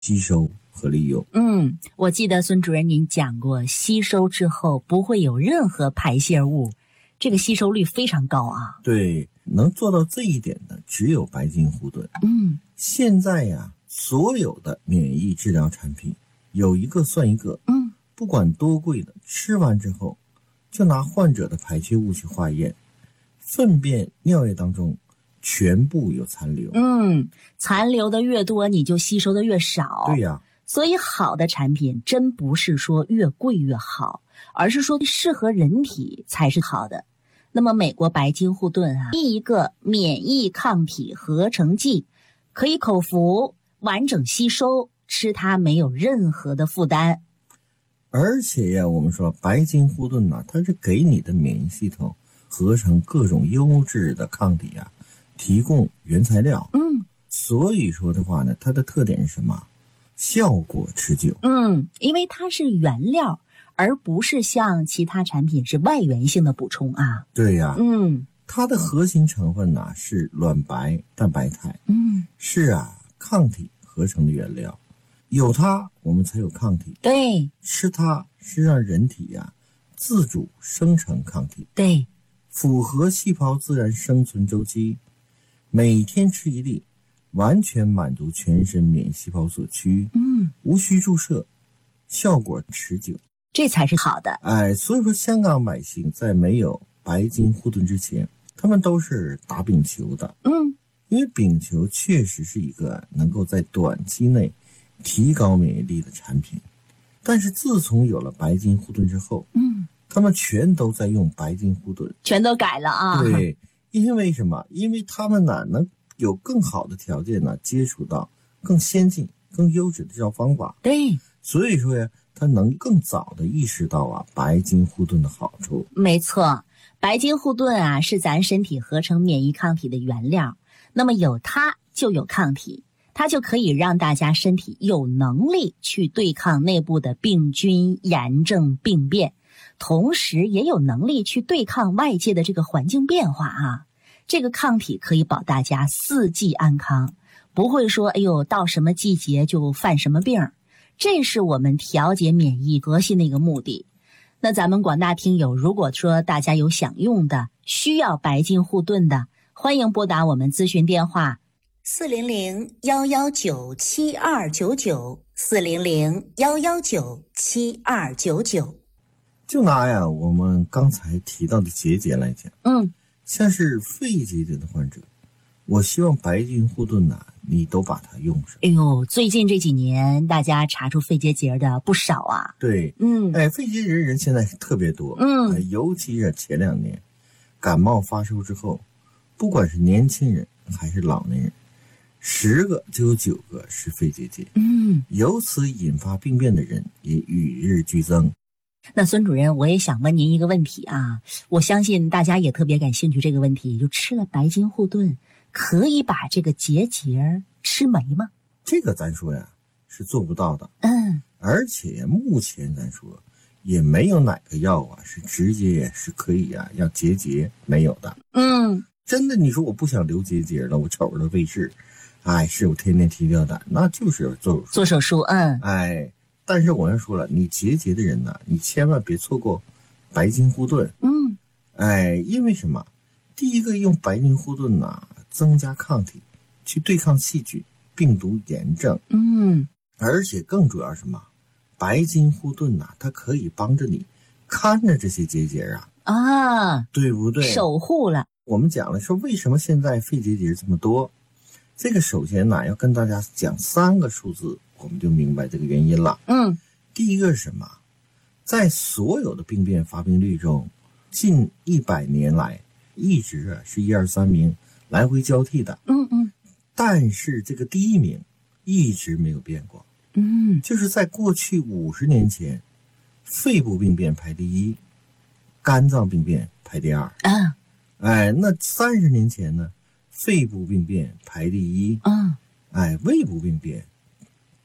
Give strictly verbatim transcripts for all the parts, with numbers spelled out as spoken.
吸收和利用。 嗯，我记得孙主任您讲过，吸收之后不会有任何排泄物，这个吸收率非常高啊。 对，能做到这一点的只有白金护盾。 嗯， 现在呀，所有的免疫治疗产品有一个算一个。 嗯， 不管多贵的，吃完之后就拿患者的排泄物去化验，粪便、尿液当中全部有残留。 嗯，残留的越多，你就吸收的越少。 对呀， 所以好的产品真不是说越贵越好，而是说适合人体才是好的。那么美国白金护盾啊，第一个免疫抗体合成剂，可以口服，完整吸收，吃它没有任何的负担。 而且呀，我们说白金护盾呢、啊，它是给你的免疫系统合成各种优质的抗体啊，提供原材料。 嗯， 所以说的话呢，它的特点是什么？效果持久。 嗯，因为它是原料，而不是像其他产品是外源性的补充啊。 对呀， 嗯， 它的核心成分呢、啊、是卵白蛋白肽。 嗯， 是啊，抗体合成的原料。有它我们才有抗体， 对， 吃它是让人体呀、啊、自主生成抗体， 对， 符合细胞自然生存周期，每天吃一粒，完全满足全身免疫细胞所需， 嗯， 无需注射，效果持久， 这才是好的。 哎，所以说香港百姓在没有白金护盾之前，他们都是打丙球的， 嗯， 因为丙球确实是一个能够在短期内提高免疫力的产品，但是自从有了白金护盾之后， 嗯， 他们全都在用白金护盾， 全都改了啊。 对，因为什么？因为他们呢能有更好的条件呢接触到更先进、更优质的治疗方法。 对， 所以说呀，他能更早的意识到啊白金护盾的好处。 没错，白金护盾啊是咱身体合成免疫抗体的原料，那么有它就有抗体。它就可以让大家身体有能力去对抗内部的病菌、炎症、病变，同时也有能力去对抗外界的这个环境变化啊。这个抗体可以保大家四季安康，不会说哎呦到什么季节就犯什么病，这是我们调节免疫核心的一个目的。那咱们广大听友，如果说大家有想用的，需要白金护盾的，欢迎拨打我们咨询电话四零零幺幺九七二九九，四零零幺幺九七二九九。 就拿呀我们刚才提到的结节来讲， 嗯， 像是肺结节的患者，我希望白金护盾呐、啊，你都把它用上。 哎呦，最近这几年大家查出肺结节的不少啊。 对， 嗯， 哎，肺结节人现在特别多， 嗯、 哎，尤其是前两年感冒发烧之后，不管是年轻人还是老年人，十个就有九个是肺结节， 嗯， 由此引发病变的人也与日俱增。 那孙主任，我也想问您一个问题啊，我相信大家也特别感兴趣这个问题，就吃了白金护盾，可以把这个结节吃没吗？ 这个咱说呀是做不到的， 嗯， 而且目前咱说也没有哪个药啊是直接是可以啊让结节没有的。 嗯， 真的，你说我不想留结节了，我瞅着卫视，哎，是我天天提吊胆，那就是做手术。 做手术，嗯， 哎，但是我要说了，你结节的人呢，你千万别错过白金护盾。 嗯， 哎，因为什么？第一个用白金护盾呢，增加抗体，去对抗细菌、病毒、炎症。 嗯， 而且更主要是什么？白金护盾呐，它可以帮着你看着这些结节啊， 啊， 对不对？ 守护了。 我们讲了说为什么现在肺结节这么多，这个首先呢要跟大家讲三个数字，我们就明白这个原因了。 嗯， 第一个是什么？在所有的病变发病率中，近一百年来一直啊是一二三名来回交替的。 嗯嗯， 但是这个第一名一直没有变过。 嗯， 就是在过去五十年前，肺部病变排第一，肝脏病变排第二。 啊， 哎，那三十年前呢，肺部病变排第一， 嗯， 哎，胃部病变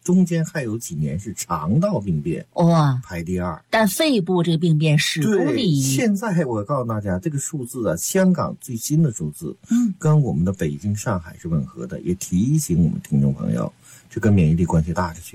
中间还有几年是肠道病变， 哇， 排第二。 但肺部这个病变始终对， 第一。 现在我告诉大家，这个数字啊，香港最新的数字， 嗯， 跟我们的北京、上海是吻合的，也提醒我们听众朋友，这跟免疫力关系大着去。